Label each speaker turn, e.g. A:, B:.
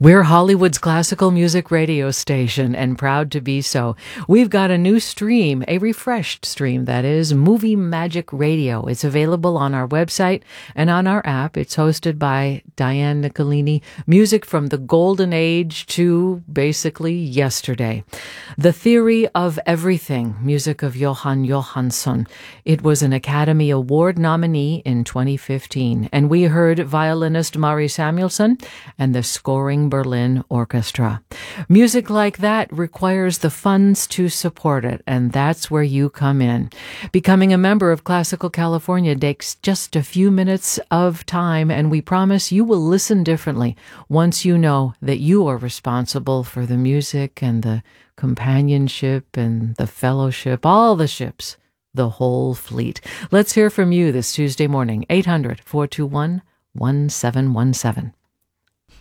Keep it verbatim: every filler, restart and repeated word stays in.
A: We're Hollywood's classical music radio station, and proud to be so. We've got a new stream, a refreshed stream, that is, Movie Magic Radio. It's available on our website and on our app. It's hosted by Diane Nicolini. Music from the golden age to basically yesterday. The Theory of Everything, music of Johan Johansson. It was an Academy Award nominee in twenty fifteen, and we heard violinist Mari Samuelsson and the scoring Berlin Orchestra. Music like that requires the funds to support it, and that's where you come in. Becoming a member of Classical California takes just a few minutes of time, and we promise you will listen differently once you know that you are responsible for the music and the companionship and the fellowship, all the ships, the whole fleet. Let's hear from you this Tuesday morning, eight hundred, four two one, one seven one seven.